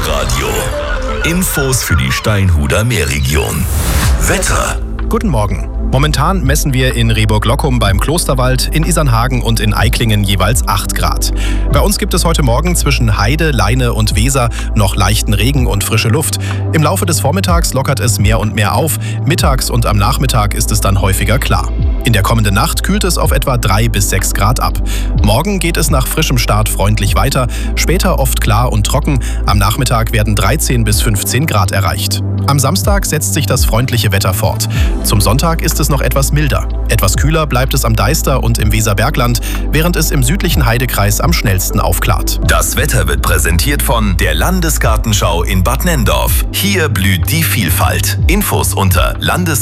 Meerradio. Infos für die Steinhuder Meerregion. Wetter. Guten Morgen. Momentan messen wir in Rehburg-Lockum beim Klosterwald, in Isernhagen und in Eiklingen jeweils 8 Grad. Bei uns gibt es heute Morgen zwischen Heide, Leine und Weser noch leichten Regen und frische Luft. Im Laufe des Vormittags lockert es mehr und mehr auf. Mittags und am Nachmittag ist es dann häufiger klar. In der kommenden Nacht kühlt es auf etwa 3 bis 6 Grad ab. Morgen geht es nach frischem Start freundlich weiter, später oft klar und trocken. Am Nachmittag werden 13 bis 15 Grad erreicht. Am Samstag setzt sich das freundliche Wetter fort. Zum Sonntag ist es noch etwas milder. Etwas kühler bleibt es am Deister und im Weserbergland, während es im südlichen Heidekreis am schnellsten aufklart. Das Wetter wird präsentiert von der Landesgartenschau in Bad Nenndorf. Hier blüht die Vielfalt. Infos unter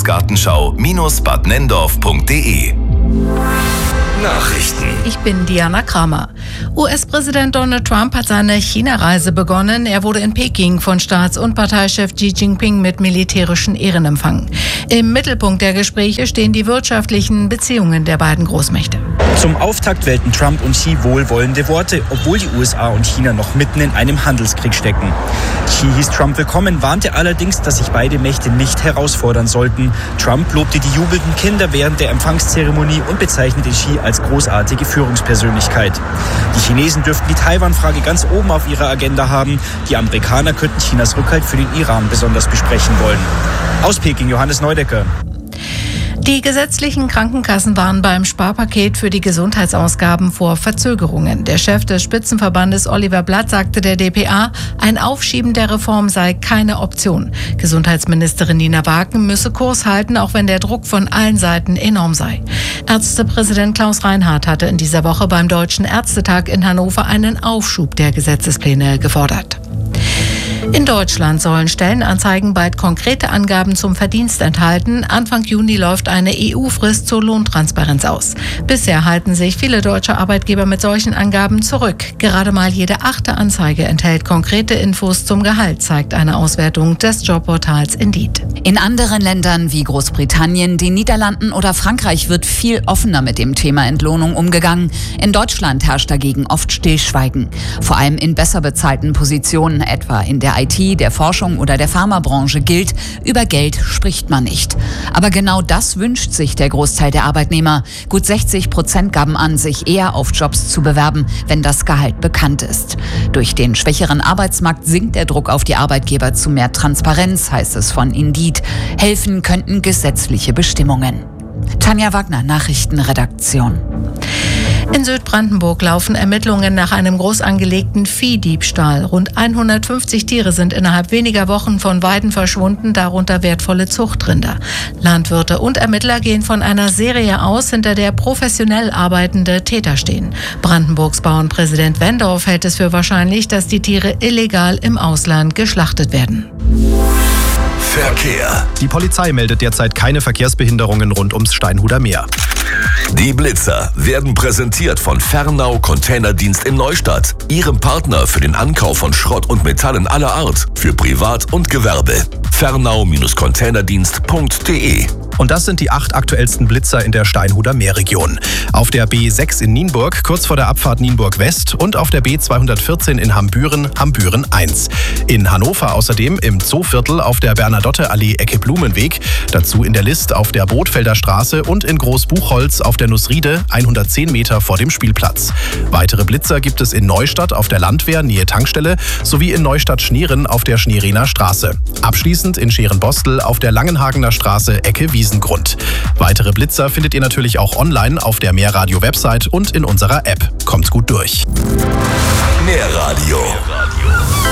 landesgartenschau-badnenndorf.de. Nachrichten. Ich bin Diana Kramer. US-Präsident Donald Trump hat seine China-Reise begonnen. Er wurde in Peking von Staats- und Parteichef Xi Jinping mit militärischen Ehren empfangen. Im Mittelpunkt der Gespräche stehen die wirtschaftlichen Beziehungen der beiden Großmächte. Zum Auftakt wählten Trump und Xi wohlwollende Worte, obwohl die USA und China noch mitten in einem Handelskrieg stecken. Xi hieß Trump willkommen, warnte allerdings, dass sich beide Mächte nicht herausfordern sollten. Trump lobte die jubelnden Kinder während der Empfangszeremonie und bezeichnete Xi als großartige Führungspersönlichkeit. Die Chinesen dürften die Taiwan-Frage ganz oben auf ihrer Agenda haben. Die Amerikaner könnten Chinas Rückhalt für den Iran besonders besprechen wollen. Aus Peking, Johannes Neudecker. Die gesetzlichen Krankenkassen warnen beim Sparpaket für die Gesundheitsausgaben vor Verzögerungen. Der Chef des Spitzenverbandes Oliver Blatt sagte der dpa, ein Aufschieben der Reform sei keine Option. Gesundheitsministerin Nina Wagen müsse Kurs halten, auch wenn der Druck von allen Seiten enorm sei. Ärztepräsident Klaus Reinhardt hatte in dieser Woche beim Deutschen Ärztetag in Hannover einen Aufschub der Gesetzespläne gefordert. In Deutschland sollen Stellenanzeigen bald konkrete Angaben zum Verdienst enthalten. Anfang Juni läuft eine EU-Frist zur Lohntransparenz aus. Bisher halten sich viele deutsche Arbeitgeber mit solchen Angaben zurück. Gerade mal jede 8. Anzeige enthält konkrete Infos zum Gehalt, zeigt eine Auswertung des Jobportals Indeed. In anderen Ländern wie Großbritannien, den Niederlanden oder Frankreich wird viel offener mit dem Thema Entlohnung umgegangen. In Deutschland herrscht dagegen oft Stillschweigen. Vor allem in besser bezahlten Positionen, etwa in der IT, der Forschung oder der Pharmabranche gilt, über Geld spricht man nicht. Aber genau das wünscht sich der Großteil der Arbeitnehmer. Gut 60% gaben an, sich eher auf Jobs zu bewerben, wenn das Gehalt bekannt ist. Durch den schwächeren Arbeitsmarkt sinkt der Druck auf die Arbeitgeber zu mehr Transparenz, heißt es von Indeed. Helfen könnten gesetzliche Bestimmungen. Tanja Wagner, Nachrichtenredaktion. In Südbrandenburg laufen Ermittlungen nach einem groß angelegten Viehdiebstahl. Rund 150 Tiere sind innerhalb weniger Wochen von Weiden verschwunden, darunter wertvolle Zuchtrinder. Landwirte und Ermittler gehen von einer Serie aus, hinter der professionell arbeitende Täter stehen. Brandenburgs Bauernpräsident Wendorf hält es für wahrscheinlich, dass die Tiere illegal im Ausland geschlachtet werden. Verkehr. Die Polizei meldet derzeit keine Verkehrsbehinderungen rund ums Steinhuder Meer. Die Blitzer werden präsentiert von Fernau Containerdienst in Neustadt, ihrem Partner für den Ankauf von Schrott und Metallen aller Art, für Privat und Gewerbe. Fernau-Containerdienst.de. Und das sind die 8 aktuellsten Blitzer in der Steinhuder Meerregion. Auf der B6 in Nienburg, kurz vor der Abfahrt Nienburg West, und auf der B214 in Hambüren, Hambüren 1. In Hannover außerdem im Zooviertel auf der Bernadotteallee Ecke Blumenweg, dazu in der List auf der Bootfelder Straße und in Großbuchholz auf der Nussriede, 110 Meter vor dem Spielplatz. Weitere Blitzer gibt es in Neustadt auf der Landwehr Nähe Tankstelle sowie in Neustadt-Schneeren auf der Schneeriner Straße. Abschließend in Scherenbostel auf der Langenhagener Straße Ecke Wiesengrund. Weitere Blitzer findet ihr natürlich auch online auf der Meerradio-Website und in unserer App. Kommt gut durch. Meerradio.